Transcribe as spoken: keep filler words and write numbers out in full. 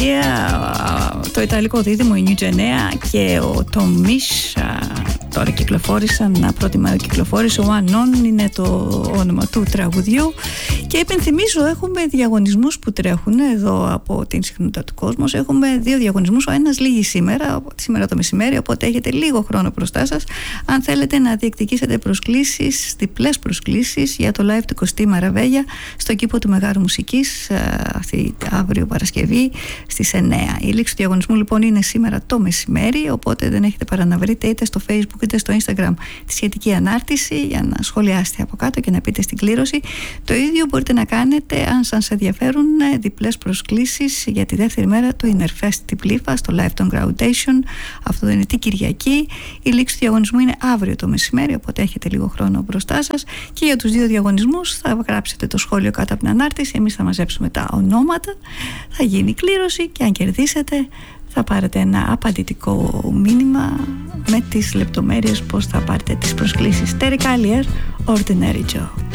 επιτυχία το ιταλικό δίδυμο η Νιουτζενέα και ο Τομίς. Τώρα κυκλοφόρησαν, πρώτη μέρα κυκλοφόρησε, ο Unknown είναι το όνομα του τραγουδιού. Και υπενθυμίζω, έχουμε διαγωνισμούς που τρέχουν εδώ από την συχνότητα του κόσμου. Έχουμε δύο διαγωνισμούς, ο ένας λύγει σήμερα, σήμερα το μεσημέρι, οπότε έχετε λίγο χρόνο μπροστά σας αν θέλετε να διεκδικήσετε προσκλήσεις, διπλές προσκλήσεις για το live του Κωστή Μαραβέγια στο κήπο του Μεγάρου Μουσικής, αυτή αύριο Παρασκευή στις εννέα. Η λήξη του διαγωνισμού λοιπόν είναι σήμερα το μεσημέρι, οπότε δεν έχετε παρά να βρείτε είτε στο Facebook είτε στο Instagram τη σχετική ανάρτηση για να σχολιάσετε από κάτω και να πείτε στην κλήρωση. Το ίδιο μπορείτε να κάνετε αν σας ενδιαφέρουν διπλές προσκλήσεις για τη δεύτερη μέρα του Innerfest στην Πλήφα στο live των Groundation. Αυτό δεν είναι την Κυριακή. Η λήξη του διαγωνισμού είναι αύριο το μεσημέρι, οπότε έχετε λίγο χρόνο μπροστά σας. Και για τους δύο διαγωνισμούς θα γράψετε το σχόλιο κάτω από την ανάρτηση. Εμείς θα μαζέψουμε τα ονόματα, θα γίνει η κλήρωση και αν κερδίσετε θα πάρετε ένα απαντητικό μήνυμα με τις λεπτομέρειες πώς θα πάρετε τις προσκλήσεις. Terry Callier, Ordinary Joe.